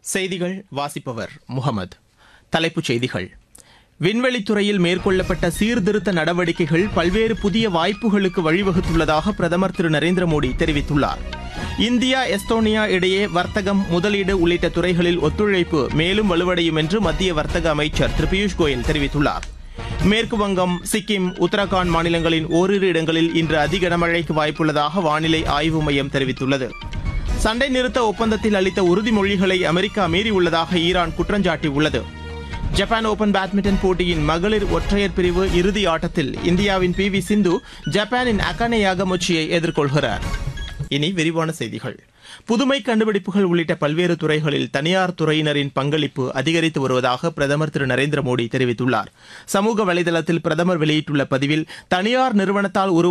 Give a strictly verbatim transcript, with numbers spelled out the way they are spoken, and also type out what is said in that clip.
செய்திகள் வாசிப்பவர் முகமது. தலைப்புச் செய்திகள். விண்வெளித்துறையில் மேற்கொள்ளப்பட்ட சீர்திருத்த நடவடிக்கைகள் பல்வேறு புதிய வாய்ப்புகளுக்கு வழிவகுத்துள்ளதாக பிரதமர் திரு நரேந்திர மோடி தெரிவித்துள்ளார். இந்தியா எஸ்தோனியா இடையே வர்த்தகம், முதலீடு உள்ளிட்ட துறைகளில் ஒத்துழைப்பு மேலும் வலுவடையும் என்று மத்திய வர்த்தக அமைச்சர் திரு பியூஷ் கோயல் தெரிவித்துள்ளார். மேற்கு வங்கம், சிக்கிம், உத்தரகாண்ட் மாநிலங்களின் ஓரிரு இடங்களில் இன்று அதி கனமழைக்கு வாய்ப்புள்ளதாக வானிலை ஆய்வு மையம் தெரிவித்துள்ளது. சண்டை நிறுத்த ஒப்பந்தத்தில் அளித்த உறுதிமொழிகளை America மீறியுள்ளதாக Iran குற்றஞ்சாட்டியுள்ளது. Japan open badminton போட்டியின் மகளிர் ஒற்றையர் பிரிவு இறுதி ஆட்டத்தில் இந்தியாவின் பி வி சிந்து ஜப்பானின் அகானே யாகமொச்சியை எதிர்கொள்கிறார். இனி விரிவான செய்திகள். புதுமை கண்டுபிடிப்புகள் உள்ளிட்ட பல்வேறு துறைகளில் தனியார் துறையினரின் பங்களிப்பு அதிகரித்து வருவதாக பிரதமர் திரு நரேந்திர மோடி தெரிவித்துள்ளார். சமூக வலைதளத்தில் பிரதமர் வெளியிட்டுள்ள பதிவில், தனியார் நிறுவனத்தால் உருவாக்கப்பட்ட